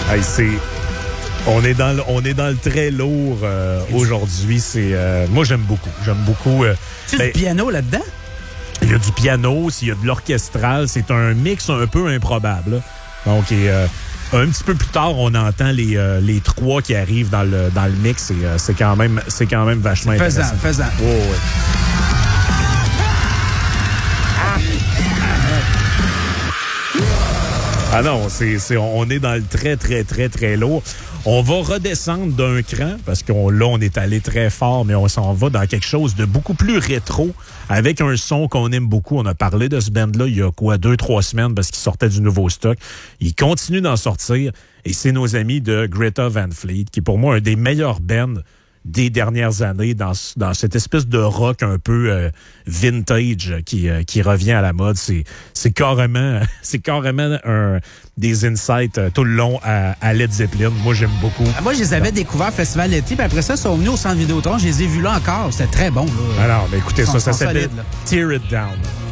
Hey, on est dans le très lourd aujourd'hui. Moi, j'aime beaucoup. Tu du piano là-dedans? Il y a du piano, il y a de l'orchestral. C'est un mix un peu improbable, là. Donc, un petit peu plus tard, on entend les trois qui arrivent dans le mix. C'est quand même vachement intéressant. Faisant. Oh, ouais. Ah non, on est dans le très, très, très, très lourd. On va redescendre d'un cran parce on est allé très fort, mais on s'en va dans quelque chose de beaucoup plus rétro avec un son qu'on aime beaucoup. On a parlé de ce band-là il y a 2-3 semaines parce qu'il sortait du nouveau stock. Il continue d'en sortir et c'est nos amis de Greta Van Fleet qui, pour moi, un des meilleurs bands des dernières années dans cette espèce de rock un peu vintage qui revient à la mode. C'est carrément des insights tout le long à Led Zeppelin. Moi, j'aime beaucoup. Moi, je les avais découverts au Festival d'été, puis après ça, ils sont venus au Centre Vidéotron. Je les ai vus là encore. C'était très bon, là. Alors, mais écoutez, ça s'appelle solide, Tear It Down.